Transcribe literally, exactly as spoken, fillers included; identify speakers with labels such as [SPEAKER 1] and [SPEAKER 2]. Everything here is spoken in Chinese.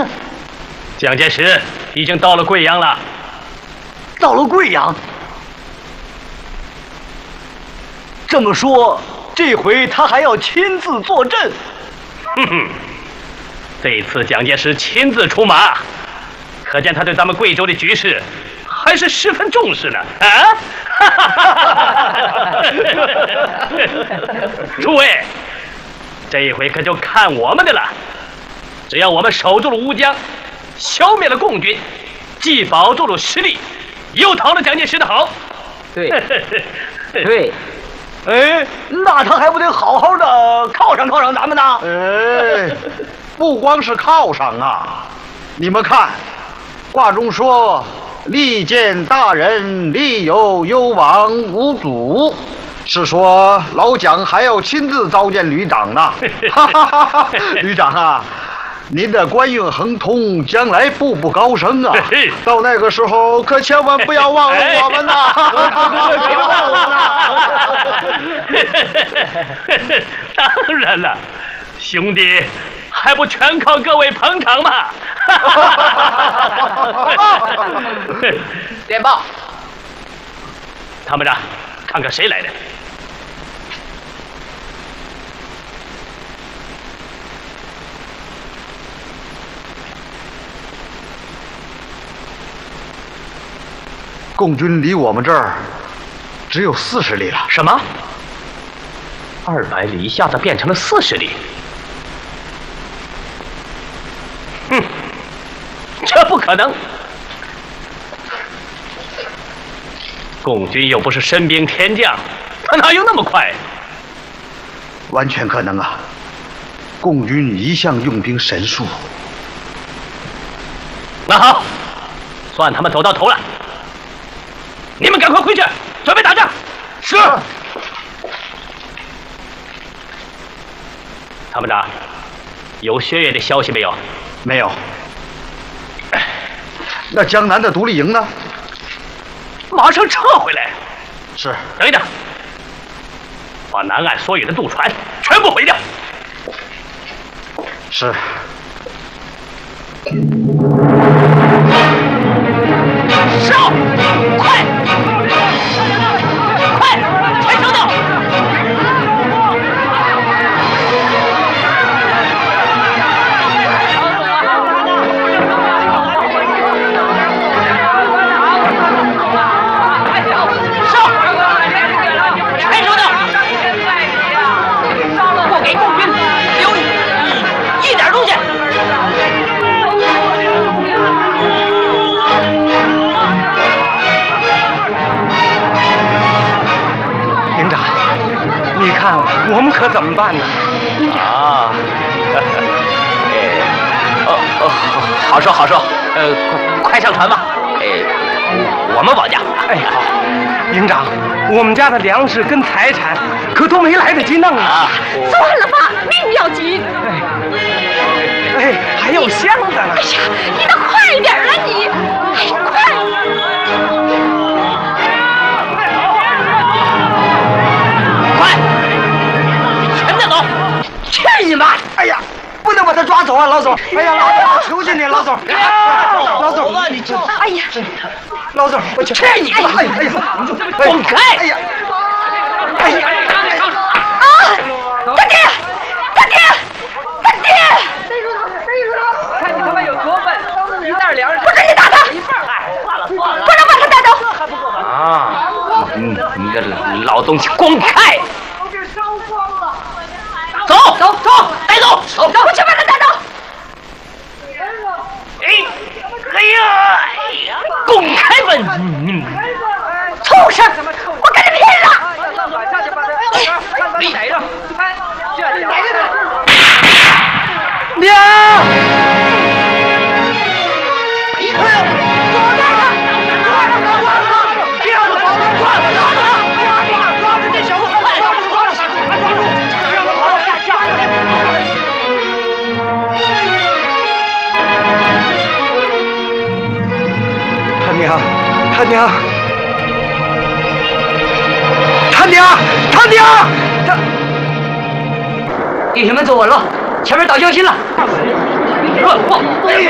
[SPEAKER 1] 呢？
[SPEAKER 2] 蒋介石已经到了贵阳了。
[SPEAKER 1] 到了贵阳。这么说，这回他还要亲自坐镇？
[SPEAKER 2] 哼哼，这次蒋介石亲自出马，可见他对咱们贵州的局势还是十分重视呢。啊！诸位，这一回可就看我们的了。只要我们守住了乌江，消灭了共军，既保住了实力，又讨了蒋介石的好。
[SPEAKER 3] 对，对。
[SPEAKER 1] 哎，那他还不得好好的犒赏犒赏咱们呢？
[SPEAKER 4] 哎，不光是犒赏啊！你们看，话中说“利见大人，利有攸往无阻”，是说老蒋还要亲自召见旅长呢。哈哈哈哈！旅长啊，您的官运亨通，将来步步高升啊！到那个时候，可千万不要忘了我们呐！
[SPEAKER 1] 别忘了我
[SPEAKER 2] 当然了，兄弟，还不全靠各位捧场吗？
[SPEAKER 3] 电报，
[SPEAKER 2] 参谋长，看看谁来的。
[SPEAKER 4] 共军离我们这儿只有四十里了。
[SPEAKER 2] 什么？二百里一下子变成了四十里？哼，这不可能！共军又不是身兵天将，他哪有那么快？
[SPEAKER 4] 完全可能啊！共军一向用兵神速。
[SPEAKER 2] 那好，算他们走到头了。你们赶快回去，准备打仗。
[SPEAKER 4] 是。
[SPEAKER 2] 参谋长，有薛岳的消息没有？
[SPEAKER 4] 没有。那江南的独立营呢？
[SPEAKER 2] 马上撤回来。
[SPEAKER 4] 是。
[SPEAKER 2] 等一等，把南岸所有的渡船全部毁掉。
[SPEAKER 4] 是。
[SPEAKER 2] 上！快！快！全收到！
[SPEAKER 5] 我们可怎么办呢？
[SPEAKER 2] 啊，哎，哦哦，好说好说，呃，快上船吧，哎，我们保驾。
[SPEAKER 5] 哎，好，营长，我们家的粮食跟财产可都没来得及弄啊！
[SPEAKER 6] 算了吧，命要紧。
[SPEAKER 5] 哎，哎，还有箱子呢。
[SPEAKER 6] 哎呀，你倒快点啊你！哎，快！
[SPEAKER 1] 去你妈！哎呀，不能把他抓走啊，老总！哎呀，老总，求求你，老总！老总，你这……
[SPEAKER 6] 哎呀，
[SPEAKER 1] 老总，我去！去你！哎呀，哎呀，
[SPEAKER 2] 滚开！
[SPEAKER 1] 哎呀，哎呀！
[SPEAKER 6] 啊！干爹！干爹！干爹！逮住他！逮住他！
[SPEAKER 3] 看你他妈有多笨！一袋粮食，
[SPEAKER 6] 不准你打他！
[SPEAKER 3] 一半儿，哎，算了算了，
[SPEAKER 6] 不能把他带走！
[SPEAKER 3] 还不够吧？
[SPEAKER 2] 啊！你你个老东西，滚开！走走走，带走，走，
[SPEAKER 6] 我去把他带走。
[SPEAKER 2] 哎，哎呀，哎呀，滚开吧！你
[SPEAKER 6] 畜生！我跟你拼了！
[SPEAKER 3] 上船下去把他，看把他逮着，看，这点逮着
[SPEAKER 1] 他！娘！哎呀，左边的，左边的，抓住他！第二个跑了，抓住他！抓住，抓住这小子，快抓住，抓住，快抓住！让他跑了，下下。他娘，他娘，他娘，他娘，他！
[SPEAKER 3] 弟兄们走稳了，前面打交心了。
[SPEAKER 2] 乱晃！